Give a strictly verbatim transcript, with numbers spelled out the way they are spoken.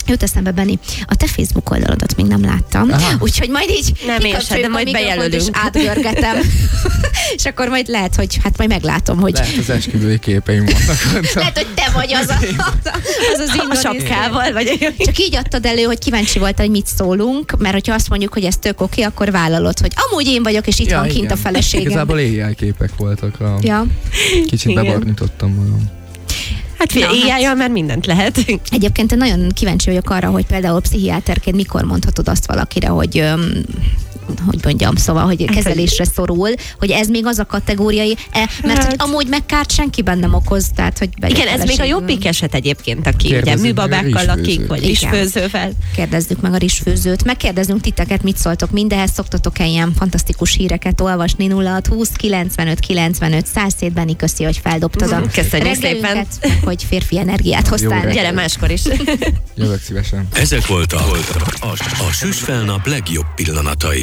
Jut eszembe, Benni, a te Facebook oldaladat még nem láttam, Aha. úgyhogy majd így nem én sem, de majd bejelölünk. És átgörgetem. És akkor majd lehet, hogy hát majd meglátom, hogy... Lehet az esküvői képeim vannak. Lehet, hogy te vagy az a, az, az a sapkával, vagy... Csak így adtad elő, hogy kíváncsi voltál, hogy mit szólunk, mert hogyha azt mondjuk, hogy ez tök oké, akkor vállalod, hogy amúgy én vagyok, és itt Ja, van kint igen. a feleségem. Igazából éjjelképek voltak. A... Ja. Kicsit Igen. bebarnítottam magam. Hát figyelj, Na, hát- éjjel már mindent lehet. Egyébként én nagyon kíváncsi vagyok arra, hogy például pszichiáterként mikor mondhatod azt valakire, hogy öm, hogy mondjam, szóval, hogy kezelésre szorul, hogy ez még az a kategóriai, e, mert Hát. hogy amúgy meg kárt senkiben nem okoz, tehát hogy Igen, ez még a jobbik eset egyébként, aki ugye Kérdezzük meg a műbabákkal lakik, rizsfőzőt. vagy Igen. rizsfőzővel. Kérdezzük meg a rizsfőzőt, megkérdezünk titeket, mit szóltok mindehez, szoktatok-e ilyen fantasztikus híreket olvasni? Nulla hat húsz kilencvenöt kilencvenöt száz szét Benni, köszi, hogy feldobtad a Köszönjük reggelünket, meg hogy férfi energiát hoztál. reggelt. Gyere máskor is. Jövök szívesen. Ezek voltak a, a, a Süsfelnap legjobb pillanatai.